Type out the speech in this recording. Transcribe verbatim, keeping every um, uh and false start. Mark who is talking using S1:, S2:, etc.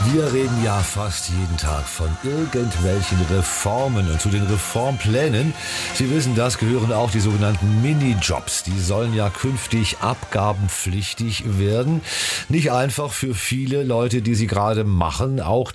S1: Wir reden ja fast jeden Tag von irgendwelchen Reformen und zu den Reformplänen, Sie wissen, das gehören auch die sogenannten Minijobs. Die sollen ja künftig abgabenpflichtig werden. Nicht einfach für viele Leute, die sie gerade machen. Auch